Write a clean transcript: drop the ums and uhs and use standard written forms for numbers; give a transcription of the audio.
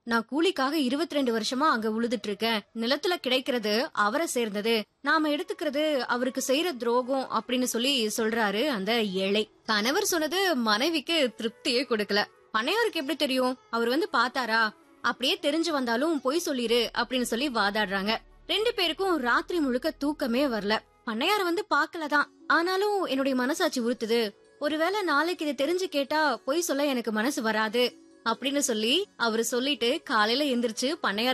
நான் கூலிக்காக 22 வருஷமா அங்க உழுதுட்டு இருக்கேன். நிலத்துல கிடைக்கிறது அவரை சேர்ந்தது. நாம எடுத்துக்கிறது அவருக்கு செய்யற துரோகம் அப்படின்னு சொல்லி சொல்றாரு அந்த ஏழை. கணவர் சொன்னது மனைவிக்கு திருப்தியே கொடுக்கல. பண்ணையாருக்கு எப்படி தெரியும்? அவர் வந்து பாத்தாரா? அப்படியே தெரிஞ்சு வந்தாலும் பொய் சொல்லிரு அப்படின்னு சொல்லி வாதாடுறாங்க. 2 பேருக்கும் ராத்திரி முழுக்க தூக்கமே வரல. பண்ணையார் வந்து பாக்கலதான். ஆனாலும் என்னுடைய மனசாட்சி உறுத்துது. ஒருவேளை நாளைக்கு இதை தெரிஞ்சு கேட்டா பொய் சொல்ல எனக்கு மனசு வராது அப்படின்னு சொல்லி அவரு சொல்லிட்டு காலையில எந்திரிச்சு பண்ணையார்